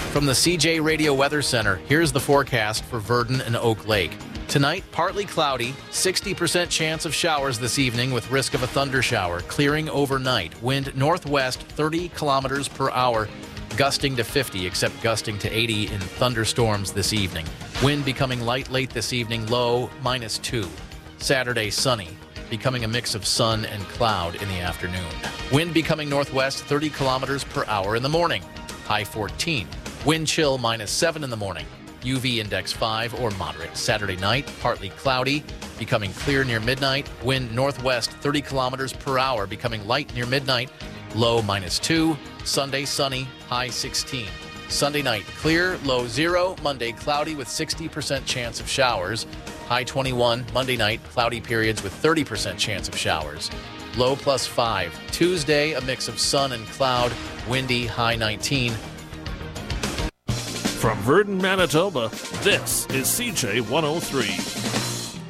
From the CJ Radio Weather Center, here's the forecast for Verdon and Oak Lake. Tonight, partly cloudy, 60% chance of showers this evening with risk of a thunder shower, clearing overnight. Wind northwest 30 kilometers per hour, gusting to 50, except gusting to 80 in thunderstorms this evening. Wind becoming light late this evening, low -2. Saturday, sunny, becoming a mix of sun and cloud in the afternoon. Wind becoming northwest 30 kilometers per hour in the morning, high 14. Wind chill -7 in the morning. UV index 5 or moderate. Saturday night, partly cloudy, becoming clear near midnight. Wind northwest 30 kilometers per hour, becoming light near midnight. Low -2. Sunday, sunny, high 16. Sunday night, clear, low 0. Monday, cloudy with 60% chance of showers. High 21. Monday night, cloudy periods with 30% chance of showers. Low +5. Tuesday, a mix of sun and cloud. Windy, high 19. From Verdon, Manitoba, this is CJ 103.